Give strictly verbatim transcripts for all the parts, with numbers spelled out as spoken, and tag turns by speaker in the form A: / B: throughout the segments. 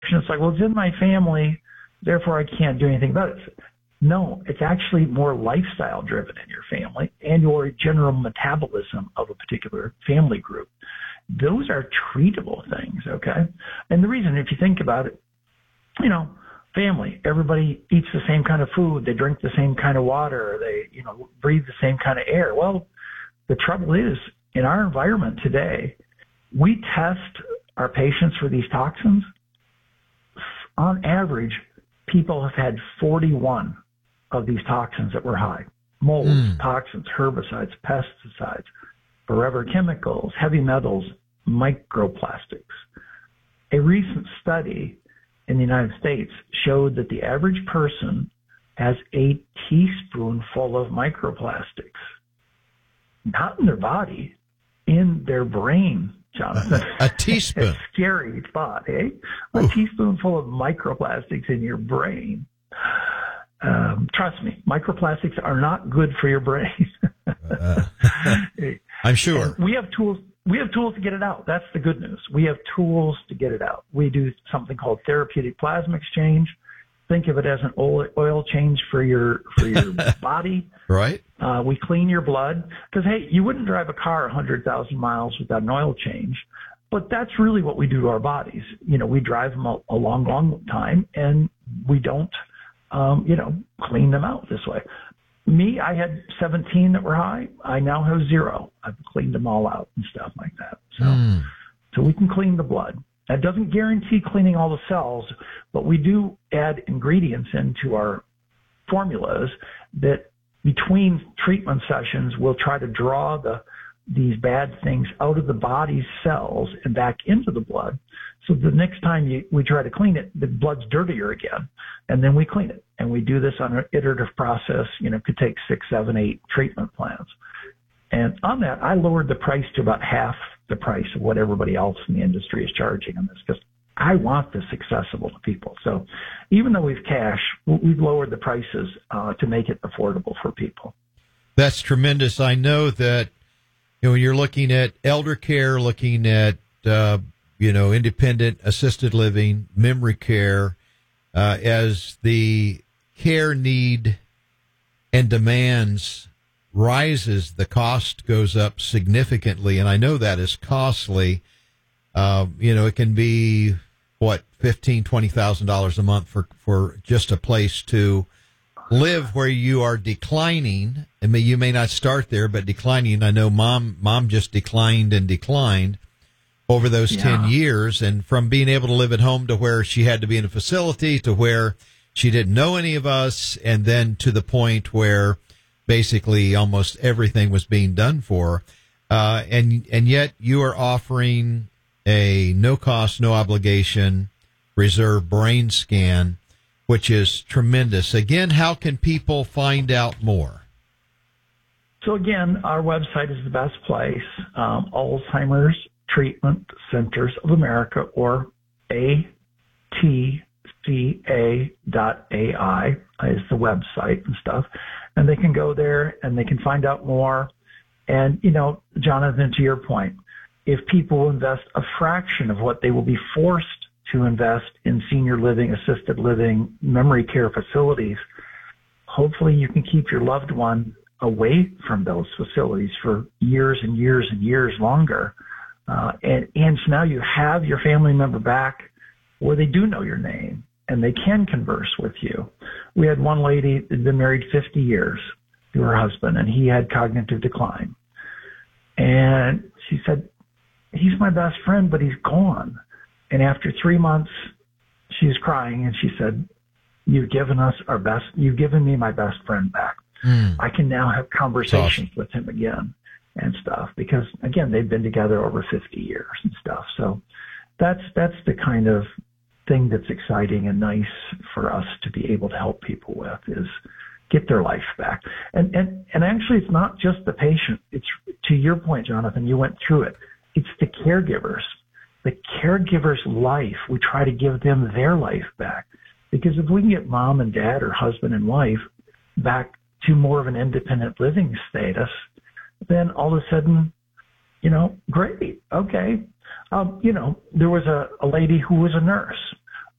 A: It's like, well, it's in my family, therefore I can't do anything about it. No, it's actually more lifestyle driven in your family and your general metabolism of a particular family group. Those are treatable things, okay? And the reason, if you think about it, you know, family, everybody eats the same kind of food, they drink the same kind of water, they, you know, breathe the same kind of air. Well, the trouble is, in our environment today, we test our patients for these toxins. On average, people have had forty-one of these toxins that were high. Molds, mm. toxins, herbicides, pesticides, forever chemicals, heavy metals, microplastics. A recent study in the United States showed that the average person has a teaspoonful of microplastics. Not in their body, in their brain, Jonathan.
B: A teaspoon.
A: A scary thought, eh? A Oof. teaspoonful of microplastics in your brain. Um, trust me, microplastics are not good for your brain.
B: uh, I'm sure.
A: And we have tools. We have tools to get it out. That's the good news. We have tools to get it out. We do something called therapeutic plasma exchange. Think of it as an oil, oil change for your for your body.
B: Right.
A: Uh, we clean your blood because, hey, you wouldn't drive a car one hundred thousand miles without an oil change. But that's really what we do to our bodies. You know, we drive them a, a long, long time, and we don't, um, you know, clean them out this way. Me, I had seventeen that were high. I now have zero. I've cleaned them all out and stuff like that. So, mm. so we can clean the blood. That doesn't guarantee cleaning all the cells, but we do add ingredients into our formulas that between treatment sessions will try to draw the these bad things out of the body's cells and back into the blood. So the next time you, we try to clean it, the blood's dirtier again, and then we clean it. And we do this on an iterative process. You know, it could take six, seven, eight treatment plans. And on that, I lowered the price to about half the price of what everybody else in the industry is charging on this because I want this accessible to people. So even though we've cash, we've lowered the prices uh, to make it affordable for people.
B: That's tremendous. I know that, you know, when you're looking at elder care, looking at, uh, you know, independent assisted living, memory care, uh, as the care need and demands rises, the cost goes up significantly. And I know that is costly. Uh, you know, it can be, what, fifteen thousand dollars, twenty thousand dollars a month for, for just a place to live where you are declining. I mean, you may not start there, but declining. I know mom, mom just declined and declined over those yeah. ten years. And from being able to live at home to where she had to be in a facility to where she didn't know any of us. And then to the point where basically almost everything was being done for her. Uh, and, and yet you are offering a no cost, no obligation reserve brain scan, which is tremendous. Again, how can people find out more?
A: So again, our website is the best place. Um, Alzheimer's Treatment Centers of America, or A T C A dot A I is the website and stuff. And they can go there and they can find out more. And, you know, Jonathan, to your point, if people invest a fraction of what they will be forced to invest in senior living, assisted living, memory care facilities, hopefully you can keep your loved one away from those facilities for years and years and years longer. Uh, and, and so now you have your family member back where they do know your name and they can converse with you. We had one lady that had been married fifty years to her husband, and he had cognitive decline. And she said, he's my best friend, but he's gone. And after three months, she was crying, and she said, you've given us our best, you've given me my best friend back. Mm. I can now have conversations awesome. with him again and stuff, because again, they've been together over fifty years and stuff. So that's, that's the kind of thing that's exciting and nice for us to be able to help people with, is get their life back. And, and, and actually it's not just the patient. It's, to your point, Jonathan, you went through it. It's the caregivers. The caregiver's life, we try to give them their life back. Because if we can get mom and dad or husband and wife back to more of an independent living status, then all of a sudden, you know, great, okay. Um, you know, there was a, a lady who was a nurse.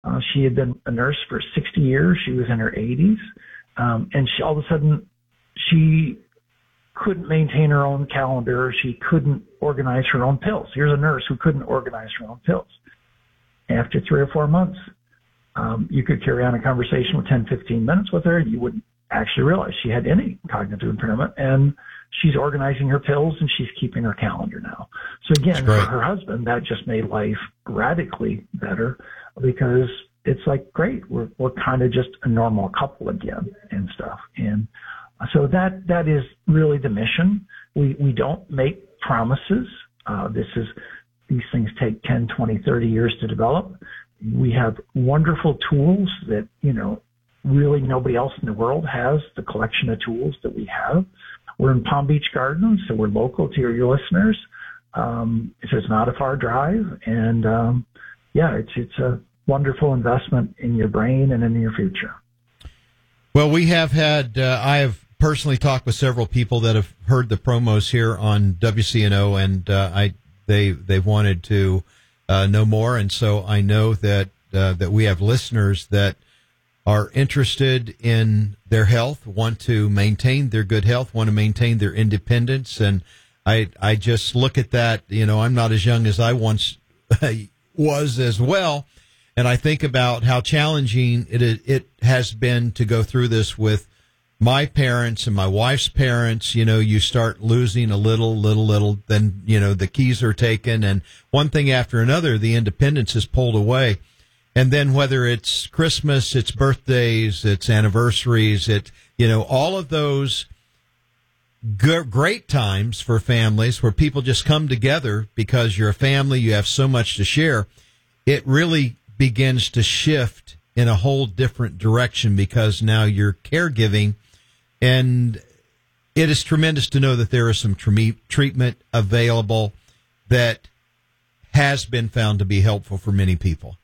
A: Uh, she had been a nurse for sixty years. She was in her eighties. Um, and she, all of a sudden, she couldn't maintain her own calendar. She couldn't organize her own pills. Here's a nurse who couldn't organize her own pills. After three or four months, um, you could carry on a conversation with ten, fifteen minutes with her, and you wouldn't actually realize she had any cognitive impairment. And she's organizing her pills, and she's keeping her calendar now. So again, for her husband, that just made life radically better, because it's like, great, we're we're kind of just a normal couple again and stuff. And so that that is really the mission. We we don't make promises. Uh, this is these things take ten, twenty, thirty years to develop. We have wonderful tools that, you know, really nobody else in the world has the collection of tools that we have. We're in Palm Beach Gardens, so we're local to your, your listeners. Um, so it's not a far drive. And, um, yeah, it's it's a wonderful investment in your brain and in your future.
B: Well, we have had, uh, I have personally talked with several people that have heard the promos here on W C N O, and uh, I they they've wanted to uh, know more, and so I know that uh, that we have listeners that are interested in their health, want to maintain their good health, want to maintain their independence, and I I just look at that. You know, I'm not as young as I once was as well. And I think about how challenging it it has been to go through this with my parents and my wife's parents. You know, you start losing a little, little, little, then, you know, the keys are taken, and one thing after another, the independence is pulled away. And then whether it's Christmas, it's birthdays, it's anniversaries, it, you know, all of those g- great times for families where people just come together because you're a family, you have so much to share. It really begins to shift in a whole different direction because now you're caregiving, and it is tremendous to know that there is some tre- treatment available that has been found to be helpful for many people.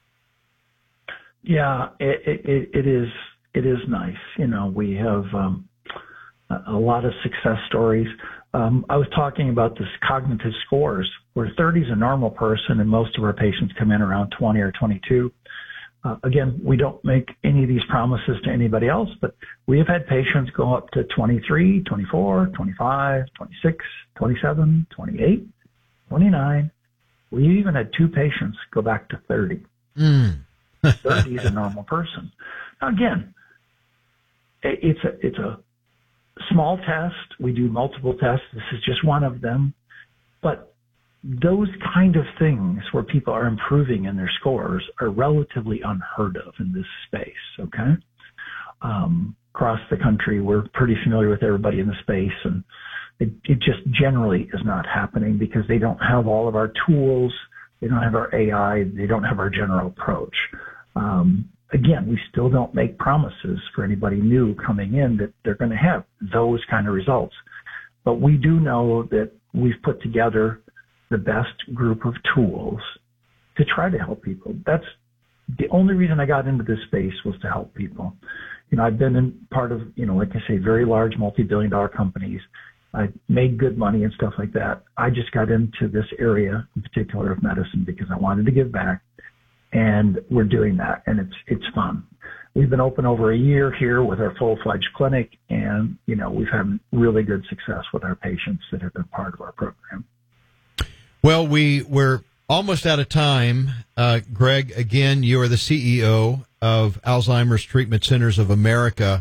A: Yeah, it, it, it is. It is nice. You know, we have um, a lot of success stories. Um, I was talking about this cognitive scores, where thirty is a normal person, and most of our patients come in around twenty or twenty-two. Uh, again, we don't make any of these promises to anybody else, but we have had patients go up to twenty-three, twenty-four, twenty-five, twenty-six, twenty-seven, twenty-eight, twenty-nine. We even had two patients go back to thirty.
B: Mm.
A: thirty is a normal person. Now, again, it's a, it's a small test. We do multiple tests. This is just one of them. But those kind of things where people are improving in their scores are relatively unheard of in this space, okay? Um, across the country, we're pretty familiar with everybody in the space, and it, it just generally is not happening because they don't have all of our tools. They don't have our A I. They don't have our general approach. Um, again, we still don't make promises for anybody new coming in that they're going to have those kind of results. But we do know that we've put together the best group of tools to try to help people. That's the only reason I got into this space, was to help people. You know, I've been in part of, you know, like I say, very large multi-billion dollar companies. I made good money and stuff like that. I just got into this area in particular of medicine because I wanted to give back, and we're doing that, and it's it's fun. We've been open over a year here with our full-fledged clinic, and, you know, we've had really good success with our patients that have been part of our program.
B: Well, we, we're almost out of time. Uh, Greg, again, you are the C E O of Alzheimer's Treatment Centers of America.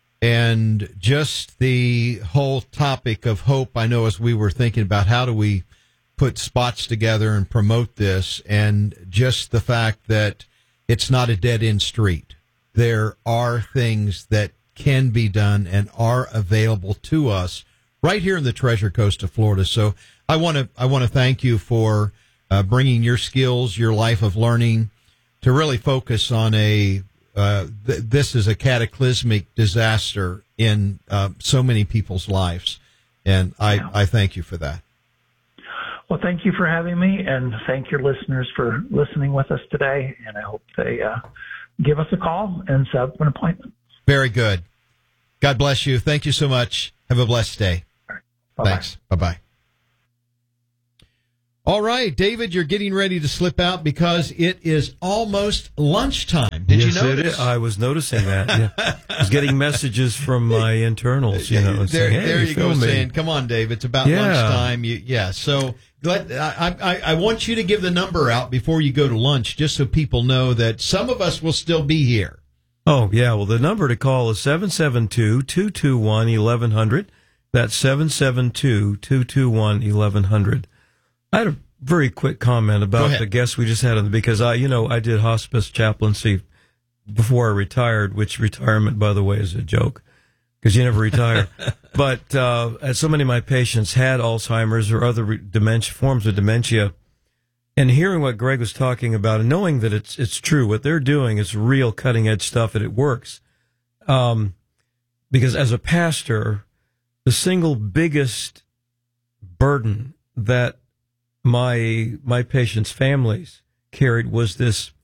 B: And just the whole topic of hope, I know as we were thinking about how do we put spots together and promote this, and just the fact that it's not a dead-end street. There are things that can be done and are available to us right here in the Treasure Coast of Florida. So I want to I want to thank you for uh, bringing your skills, your life of learning, to really focus on a Uh, th- this is a cataclysmic disaster in uh, so many people's lives, and I,
A: yeah.
B: I thank you for that.
A: Well, thank you for having me, and thank your listeners for listening with us today, and I hope they uh, give us a call and set up an appointment.
B: Very good. God bless you. Thank you so much. Have a blessed day.
A: All right. Bye-bye.
B: Thanks. Bye-bye. All right, David, you're getting ready to slip out because it is almost lunchtime. Did
C: yes,
B: you notice?
C: It is. I was noticing that. Yeah. I was getting messages from my internals, you know.
B: There,
C: saying, hey,
B: there you go,
C: me.
B: saying, come on, Dave, it's about
C: yeah.
B: lunchtime. You, yeah, so let, I, I, I want you to give the number out before you go to lunch, just so people know that some of us will still be here.
C: Oh, yeah. Well, the number to call is seven seven two, two two one, eleven hundred. That's seven seven two, two two one, eleven hundred. I had a very quick comment about the guests we just had on, because I, you know, I did hospice chaplaincy before I retired, which retirement, by the way, is a joke because you never retire. But uh, as so many of my patients had Alzheimer's or other dementia, forms of dementia, and hearing what Greg was talking about and knowing that it's it's true, what they're doing is real cutting edge stuff and it works. Um, because as a pastor, the single biggest burden that my my patients' families carried was this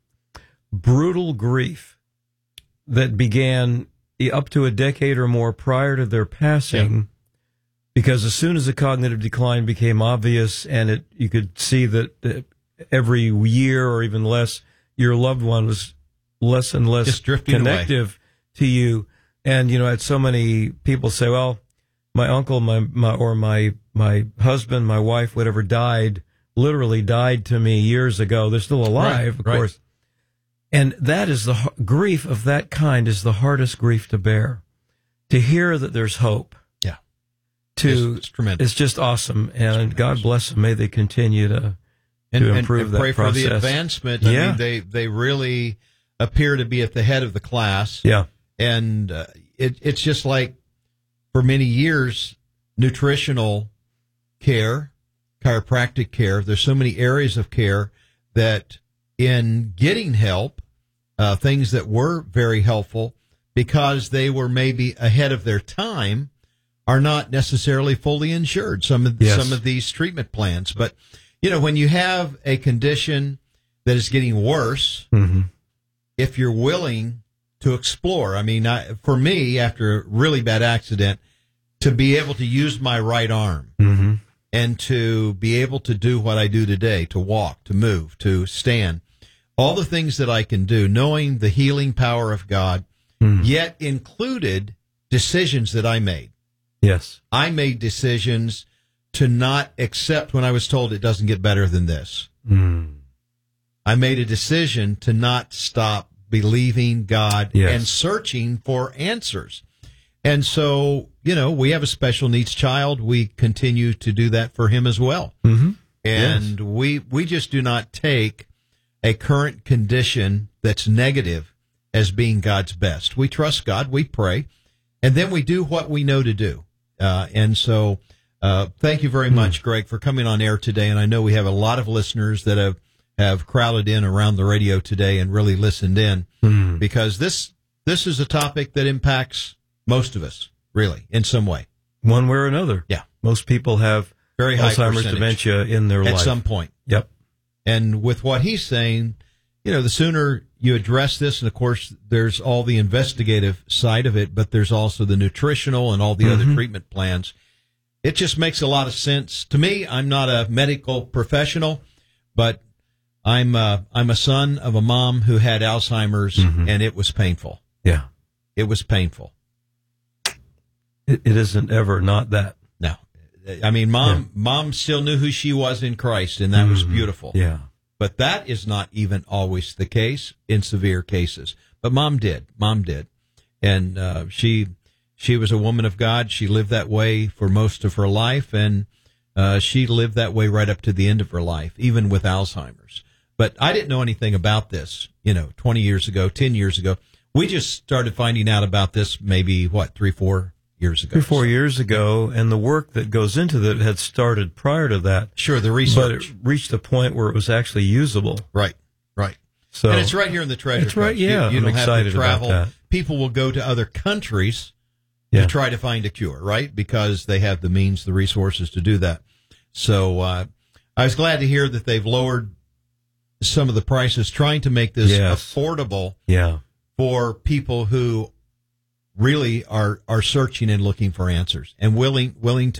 C: brutal grief that began up to a decade or more prior to their passing, yeah. because as soon as the cognitive decline became obvious and it you could see that every year or even less, your loved one was less and less
B: Just drifting
C: connective
B: away.
C: to you. And, you know, I had so many people say, well, my uncle, my, my or my my husband, my wife, whatever, died, literally died to me years ago. They're still alive,
B: right,
C: of
B: right.
C: course. And that is the grief of that kind is the hardest grief to bear. To hear that there's hope.
B: Yeah.
C: To,
B: it's, it's tremendous.
C: It's just awesome. And God bless them. May they continue to,
B: and,
C: to improve
B: and, and
C: that
B: pray
C: process.
B: for the advancement. I
C: yeah.
B: mean, they, they really appear to be at the head of the class.
C: Yeah.
B: And uh, it, it's just like for many years, nutritional care, chiropractic care, there's so many areas of care that in getting help, uh, things that were very helpful because they were maybe ahead of their time are not necessarily fully insured, some of,
C: yes.
B: some of these treatment plans. But, you know, when you have a condition that is getting worse,
C: mm-hmm.
B: if you're willing to explore, I mean, I, for me, after a really bad accident, to be able to use my right arm
C: mm-hmm.
B: and to be able to do what I do today, to walk, to move, to stand, all the things that I can do, knowing the healing power of God,
C: mm.
B: yet included decisions that I made.
C: Yes.
B: I made decisions to not accept when I was told it doesn't get better than this.
C: Mm.
B: I made a decision to not stop believing God
C: yes.
B: and searching for answers. And so, you know, we have a special needs child. We continue to do that for him as well.
C: Mm-hmm.
B: And
C: yes.
B: we we just do not take a current condition that's negative as being God's best. We trust God, we pray, and then we do what we know to do. Uh, and so uh, thank you very much, Greg, for coming on air today. And I know we have a lot of listeners that have, have crowded in around the radio today and really listened in
C: mm.
B: because this this is a topic that impacts most of us, really, in some way.
C: One way or another.
B: Yeah.
C: Most people have
B: very high
C: Alzheimer's dementia in their
B: at
C: life.
B: At some point.
C: Yep.
B: And with what he's saying, you know, the sooner you address this, and of course, there's all the investigative side of it, but there's also the nutritional and all the mm-hmm. other treatment plans. It just makes a lot of sense to me. I'm not a medical professional, but I'm uh, I'm a son of a mom who had Alzheimer's, mm-hmm. and it was painful.
C: Yeah.
B: It was painful.
C: It, it isn't ever not that.
B: No. I mean, mom,
C: yeah.
B: mom still knew who she was in Christ, and that mm-hmm. was beautiful.
C: Yeah.
B: But that is not even always the case in severe cases. But mom did. Mom did. And uh, she she was a woman of God. She lived that way for most of her life, and uh, she lived that way right up to the end of her life, even with Alzheimer's. But I didn't know anything about this, you know, twenty years ago, ten years ago. We just started finding out about this maybe, what, three, four years ago.
C: Three, four years ago, and the work that goes into that had started prior to that.
B: Sure, the research.
C: But it reached a point where it was actually usable.
B: Right, right.
C: So,
B: and it's right here in the Treasure
C: It's right,
B: Coast.
C: yeah.
B: You, you
C: I'm
B: don't
C: excited
B: have to travel.
C: about that.
B: People will go to other countries
C: yeah.
B: to try to find a cure, right? Because they have the means, the resources to do that. So uh, I was glad to hear that they've lowered some of the prices, trying to make this
C: yes.
B: affordable
C: yeah.
B: for people who really are, are searching and looking for answers and willing willing to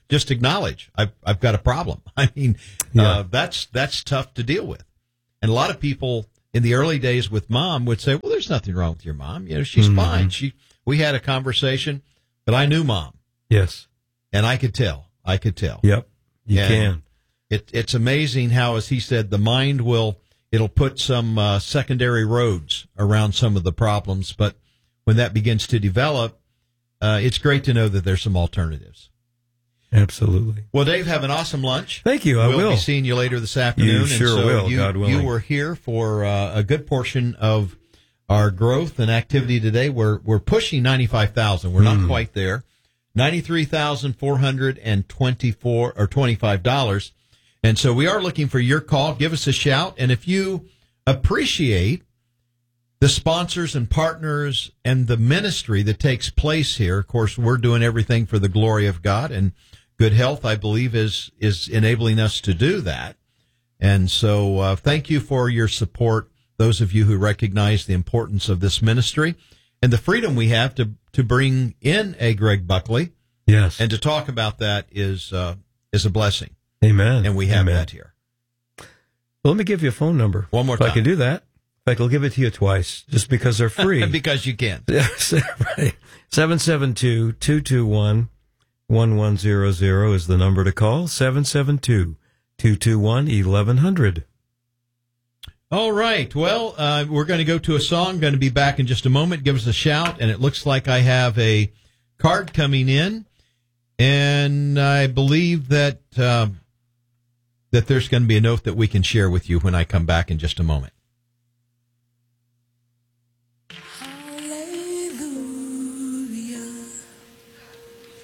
B: just acknowledge I've I've got a problem. I mean,
C: Yeah.
B: uh, that's that's tough to deal with. And a lot of people in the early days with mom would say, "Well, there's nothing wrong with your mom. You know, she's
C: Mhm.
B: fine." She we had a conversation, but I knew mom,
C: Yes.
B: and I could tell. I could tell.
C: Yep. You
B: And
C: can.
B: It, it's amazing how, as he said, the mind will it'll put some uh, secondary roads around some of the problems, but when that begins to develop, uh, it's great to know that there's some alternatives.
C: Absolutely.
B: Well, Dave, have an awesome lunch.
C: Thank you. I
B: we'll
C: will.
B: be seeing you later this afternoon.
C: You sure
B: and so
C: will,
B: you,
C: God willing.
B: You were here for uh, a good portion of our growth and activity today. We're we're pushing ninety-five thousand. We're not
C: Mm.
B: quite there. ninety-three thousand four hundred twenty-four or twenty-five dollars. And so we are looking for your call. Give us a shout. And if you appreciate the sponsors and partners and the ministry that takes place here, of course, we're doing everything for the glory of God, and good health, I believe, is is enabling us to do that. And so uh, thank you for your support, those of you who recognize the importance of this ministry and the freedom we have to, to bring in a Greg Buckley.
C: Yes.
B: And to talk about that is uh, is a blessing.
C: Amen.
B: And we have
C: Amen.
B: that here.
C: Well, let me give you a phone number.
B: One more
C: if
B: time.
C: I can do that. In fact, I'll give it to you twice, just because they're free.
B: Because you can.
C: Yes, right. seven seven two, two two one, one one zero zero is the number to call. seven seven two, two two one, eleven hundred.
B: All right. Well, uh, we're going to go to a song. Going to be back in just a moment. Give us a shout. And it looks like I have a card coming in. And I believe that uh, that there's going to be a note that we can share with you when I come back in just a moment.